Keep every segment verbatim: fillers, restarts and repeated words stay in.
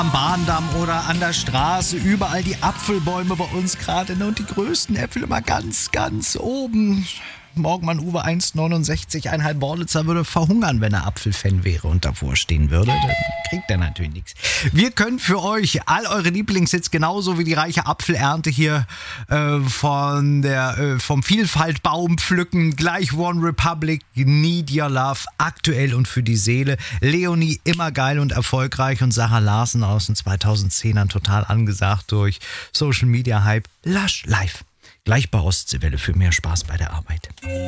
Am Bahndamm oder an der Straße, überall die Apfelbäume bei uns gerade, ne? Und die größten Äpfel immer ganz, ganz oben. Morgenmann Uwe eins neunundsechzig, ein halb Borlitzer würde verhungern, wenn er Apfelfan wäre und davor stehen würde. Dann kriegt er natürlich nichts. Wir können für euch all eure Lieblingshits, genauso wie die reiche Apfelernte hier äh, von der äh, vom Vielfaltbaum pflücken. Gleich One Republic, Need Your Love, aktuell und für die Seele. Leonie, immer geil und erfolgreich, und Sarah Larsen aus den zweitausendzehnern total angesagt durch Social Media Hype. Lush live. Gleich bei Ostseewelle für mehr Spaß bei der Arbeit.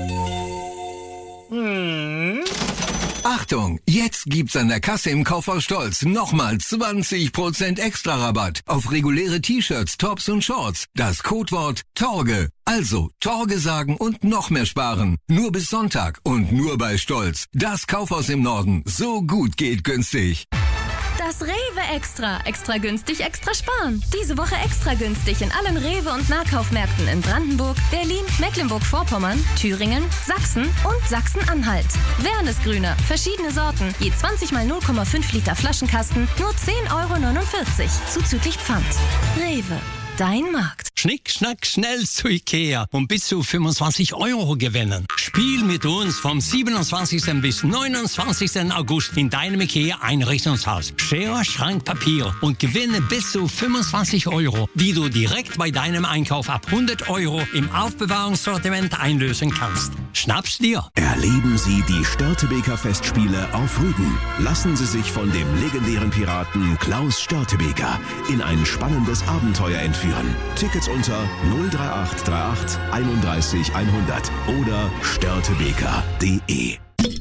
Hm. Achtung, jetzt gibt's an der Kasse im Kaufhaus Stolz nochmal zwanzig Prozent extra Rabatt auf reguläre T-Shirts, Tops und Shorts. Das Codewort Torge. Also Torge sagen und noch mehr sparen. Nur bis Sonntag und nur bei Stolz. Das Kaufhaus im Norden. So gut geht günstig. Das Rewe Extra. Extra günstig, extra sparen. Diese Woche extra günstig in allen Rewe- und Nahkaufmärkten in Brandenburg, Berlin, Mecklenburg-Vorpommern, Thüringen, Sachsen und Sachsen-Anhalt. Wernesgrüner, verschiedene Sorten, je zwanzig mal null Komma fünf Liter Flaschenkasten, nur zehn Euro neunundvierzig, zuzüglich Pfand. Rewe. Dein Markt. Schnick, schnack, schnell zu Ikea und bis zu fünfundzwanzig Euro gewinnen. Spiel mit uns vom siebenundzwanzigsten bis neunundzwanzigsten August in deinem Ikea-Einrichtungshaus. Schere, Schrank, Papier und gewinne bis zu fünfundzwanzig Euro, die du direkt bei deinem Einkauf ab hundert Euro im Aufbewahrungssortiment einlösen kannst. Schnapp's dir. Erleben Sie die Störtebeker Festspiele auf Rügen. Lassen Sie sich von dem legendären Piraten Klaus Störtebeker in ein spannendes Abenteuer entführen. Tickets unter null drei acht drei acht einunddreißig hundert oder störtebeker punkt de.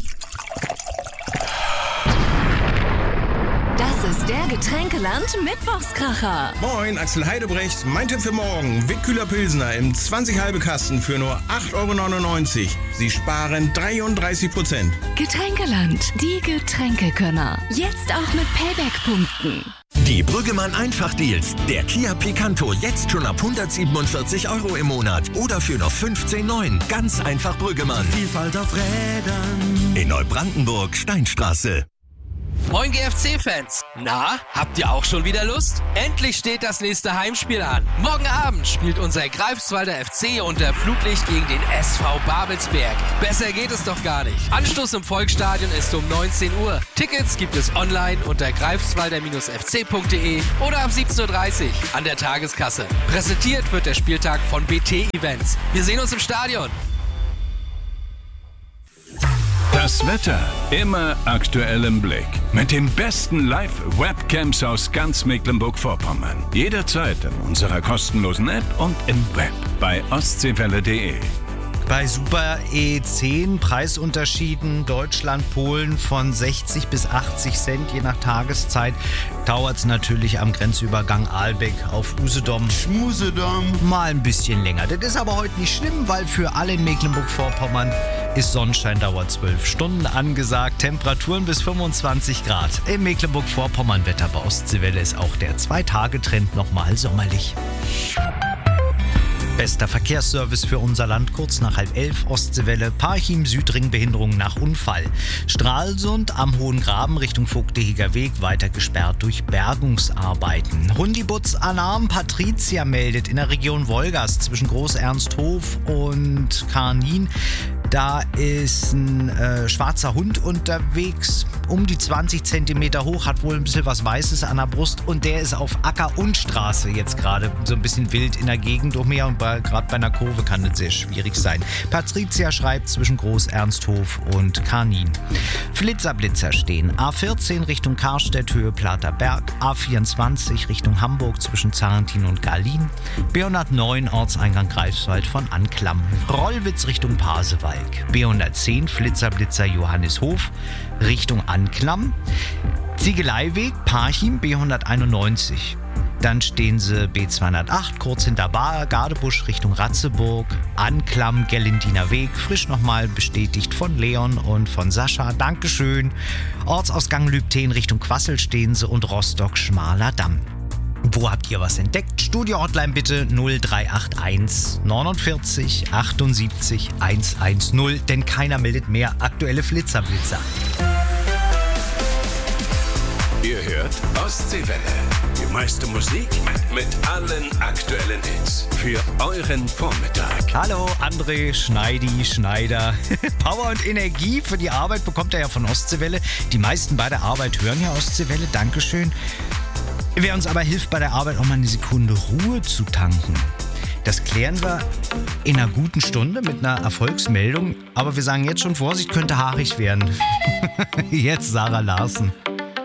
Das ist der Getränkeland Mittwochskracher. Moin, Axel Heidebrecht. Mein Tipp für morgen: Wickkühler Pilsner im zwanzig halbe Kasten für nur acht Euro neunundneunzig. Sie sparen dreiunddreißig Prozent. Getränkeland, die Getränkekönner. Jetzt auch mit Payback-Punkten. Die Brüggemann Einfach-Deals. Der Kia Picanto jetzt schon ab hundertsiebenundvierzig Euro im Monat oder für noch fünfzehn neun. Ganz einfach Brüggemann. Vielfalt auf Rädern. In Neubrandenburg, Steinstraße. Moin G F C-Fans! Na, habt ihr auch schon wieder Lust? Endlich steht das nächste Heimspiel an. Morgen Abend spielt unser Greifswalder F C unter Flutlicht gegen den S V Babelsberg. Besser geht es doch gar nicht. Anstoß im Volksstadion ist um neunzehn Uhr. Tickets gibt es online unter greifswalder F C punkt de oder ab siebzehn Uhr dreißig an der Tageskasse. Präsentiert wird der Spieltag von B T Events. Wir sehen uns im Stadion. Das Wetter immer aktuell im Blick. Mit den besten Live-Webcams aus ganz Mecklenburg-Vorpommern. Jederzeit in unserer kostenlosen App und im Web bei ostseewelle punkt de. Bei Super E zehn Preisunterschieden Deutschland, Polen von sechzig bis achtzig Cent, je nach Tageszeit, dauert es natürlich am Grenzübergang Aalbeck auf Usedom. Schmusedom. Mal ein bisschen länger. Das ist aber heute nicht schlimm, weil für alle in Mecklenburg-Vorpommern ist Sonnenschein, dauert zwölf Stunden angesagt. Temperaturen bis fünfundzwanzig Grad. Im Mecklenburg-Vorpommern-Wetter bei Ostseewelle ist auch der Zwei-Tage-Trend nochmal sommerlich. Bester Verkehrsservice für unser Land, kurz nach halb elf, Ostseewelle, Parchim, Südring, Behinderung nach Unfall. Stralsund am Hohen Graben Richtung Vogtehiger Weg, weiter gesperrt durch Bergungsarbeiten. Hundibutz Alarm, Patricia meldet in der Region Wolgast zwischen Groß-Ernsthof und Karnin. Da ist ein äh, schwarzer Hund unterwegs, um die zwanzig Zentimeter hoch, hat wohl ein bisschen was Weißes an der Brust und der ist auf Acker und Straße jetzt gerade so ein bisschen wild in der Gegend umher und gerade bei einer Kurve kann das sehr schwierig sein. Patricia schreibt zwischen Groß-Ernsthof und Karnin. Flitzerblitzer stehen. A vierzehn Richtung Karstedt, Höhe Plater Berg. A vierundzwanzig Richtung Hamburg zwischen Zarentin und Garlin. B hundertneun Ortseingang Greifswald von Anklam. Rollwitz Richtung Pasewalk. B hundertzehn Flitzerblitzer Johannishof Richtung Anklam. Ziegeleiweg Parchim B hunderteinundneunzig. Dann stehen sie B zweihundertacht kurz hinter Bar, Gardebusch Richtung Ratzeburg, Anklam, Gellendiner Weg, frisch nochmal bestätigt von Leon und von Sascha, Dankeschön. Ortsausgang Lübten Richtung Quassel stehen sie und Rostock Schmaler Damm. Wo habt ihr was entdeckt? Studio-Hotline bitte null drei acht eins neunundvierzig achtundsiebzig hundertzehn, denn keiner meldet mehr aktuelle Flitzerblitzer. Ihr hört Ostseewelle. Die meiste Musik mit allen aktuellen Hits. Für euren Vormittag. Hallo, André Schneidi, Schneider. Power und Energie für die Arbeit bekommt er ja von Ostseewelle. Die meisten bei der Arbeit hören ja Ostseewelle. Dankeschön. Wer uns aber hilft, bei der Arbeit auch mal eine Sekunde Ruhe zu tanken. Das klären wir in einer guten Stunde mit einer Erfolgsmeldung. Aber wir sagen jetzt schon, Vorsicht, könnte haarig werden. Jetzt Sarah Larsen.